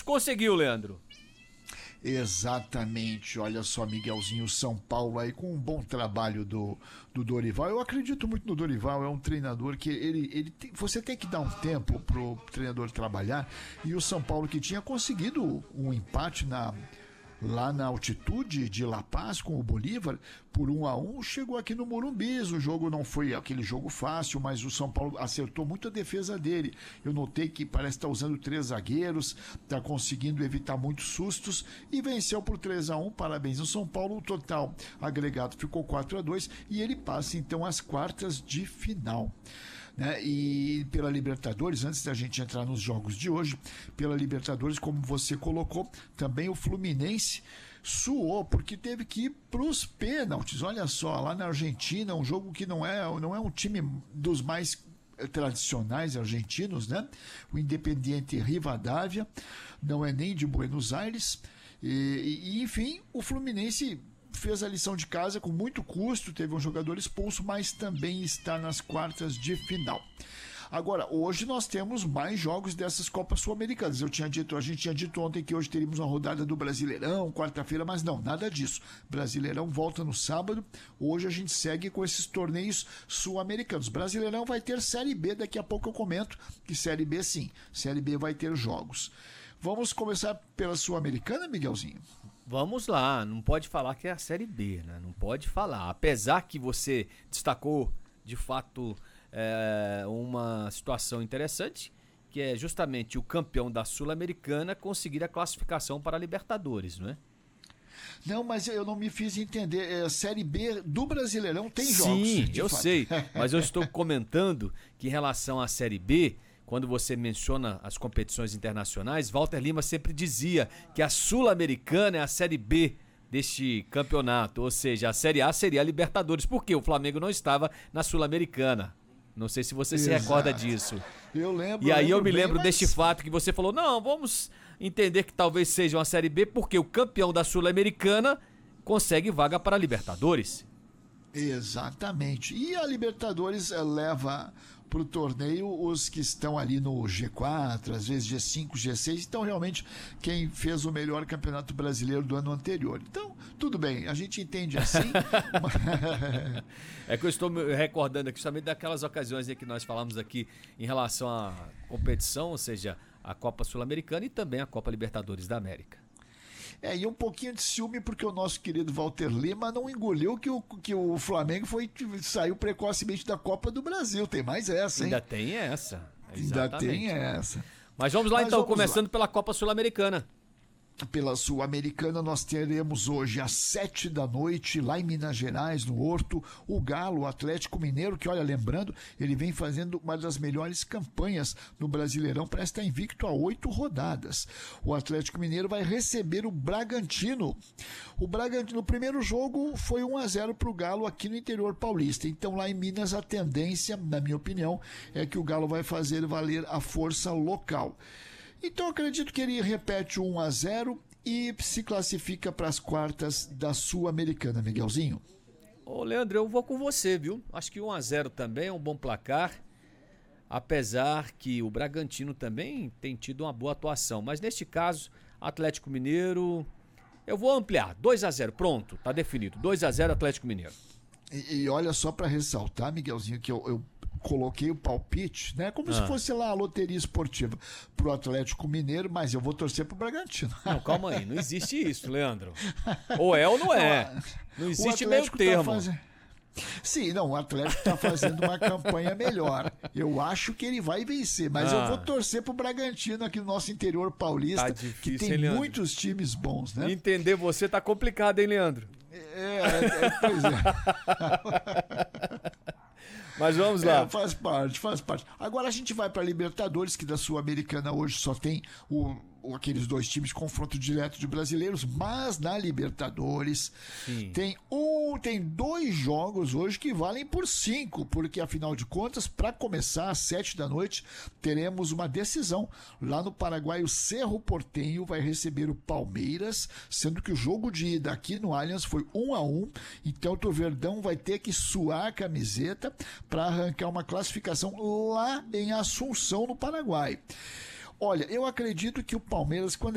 conseguiu, Leandro. Exatamente, olha só, Miguelzinho, São Paulo aí com um bom trabalho do Dorival. Eu acredito muito no Dorival, é um treinador que você tem que dar um tempo pro treinador trabalhar, e o São Paulo que tinha conseguido um empate lá na altitude de La Paz com o Bolívar por 1-1, chegou aqui no Morumbi. O jogo não foi aquele jogo fácil, mas o São Paulo acertou muito a defesa dele. Eu notei que parece estar usando 3 zagueiros, está conseguindo evitar muitos sustos e venceu por 3-1. Parabéns ao São Paulo. O total agregado ficou 4-2 e ele passa então às quartas de final. Né? E pela Libertadores, antes da gente entrar nos jogos de hoje, pela Libertadores, como você colocou, também o Fluminense suou, porque teve que ir para os pênaltis. Olha só, lá na Argentina, um jogo que não é um time dos mais tradicionais argentinos, né? O Independiente Rivadavia, não é nem de Buenos Aires, e enfim, o Fluminense fez a lição de casa com muito custo, teve um jogador expulso, mas também está nas quartas de final. Agora, hoje nós temos mais jogos dessas Copas Sul-Americanas. A gente tinha dito ontem que hoje teríamos uma rodada do Brasileirão, quarta-feira, mas não, nada disso. Brasileirão volta no sábado, hoje a gente segue com esses torneios sul-americanos. Brasileirão vai ter Série B, daqui a pouco eu comento que Série B sim, Série B vai ter jogos. Vamos começar pela Sul-Americana, Miguelzinho? Vamos lá, não pode falar que é a Série B, né? Não pode falar. Apesar que você destacou, de fato, uma situação interessante, que é justamente o campeão da Sul-Americana conseguir a classificação para a Libertadores, não é? Não, mas eu não me fiz entender. Série B do Brasileirão tem jogos. Sim, eu sei, mas eu estou comentando que em relação à Série B, quando você menciona as competições internacionais, Walter Lima sempre dizia que a Sul-Americana é a Série B deste campeonato, ou seja, a Série A seria a Libertadores, porque o Flamengo não estava na Sul-Americana. Não sei se você se recorda disso. Eu lembro. E aí eu me bem, lembro mas deste fato que você falou, não, vamos entender que talvez seja uma Série B, porque o campeão da Sul-Americana consegue vaga para a Libertadores. Exatamente. E a Libertadores leva para o torneio os que estão ali no G4, às vezes G5, G6. Então, realmente, quem fez o melhor campeonato brasileiro do ano anterior. Então, tudo bem, a gente entende assim. É que eu estou me recordando aqui justamente daquelas ocasiões em que nós falamos aqui em relação à competição, ou seja, a Copa Sul-Americana e também a Copa Libertadores da América. E um pouquinho de ciúme porque o nosso querido Walter Lima não engoliu que o Flamengo saiu precocemente da Copa do Brasil. Tem mais essa, hein? Ainda tem essa. Ainda tem essa. Mas vamos lá então, começando pela Copa Sul-Americana. Pela Sul-Americana nós teremos hoje às 7h, lá em Minas Gerais, no Horto, o Galo, o Atlético Mineiro, que olha, lembrando, ele vem fazendo uma das melhores campanhas no Brasileirão, parece estar invicto a 8 rodadas. O Atlético Mineiro vai receber o Bragantino. O Bragantino, no primeiro jogo, foi 1-0 para o Galo aqui no interior paulista. Então lá em Minas a tendência, na minha opinião, é que o Galo vai fazer valer a força local. Então eu acredito que ele repete o 1-0 e se classifica para as quartas da Sul-Americana, Miguelzinho. Ô Leandro, eu vou com você, viu? Acho que 1-0 também é um bom placar, apesar que o Bragantino também tem tido uma boa atuação. Mas neste caso, Atlético Mineiro, eu vou ampliar, 2-0, pronto, tá definido, 2-0 Atlético Mineiro. E olha só para ressaltar, Miguelzinho, que eu coloquei o palpite, né? Como se fosse lá a loteria esportiva pro Atlético Mineiro, mas eu vou torcer pro Bragantino. Não, calma aí, não existe isso, Leandro. Ou é ou não é. Não existe meio termo. Sim, não, o Atlético está fazendo uma campanha melhor. Eu acho que ele vai vencer, mas eu vou torcer pro Bragantino aqui no nosso interior paulista, tá difícil, que tem hein, muitos times bons, né? Entender você tá complicado, hein, Leandro? Pois é. Mas vamos lá. Faz parte. Agora a gente vai para a Libertadores, que da Sul-Americana hoje só tem aqueles dois times, confronto direto de brasileiros, mas na Libertadores tem 2 jogos hoje que valem por 5, porque afinal de contas, para começar às 7h, teremos uma decisão. Lá no Paraguai, o Cerro Porteño vai receber o Palmeiras, sendo que o jogo de ida aqui no Allianz foi 1-1, então o Verdão vai ter que suar a camiseta para arrancar uma classificação lá em Assunção, no Paraguai. Olha, eu acredito que o Palmeiras, quando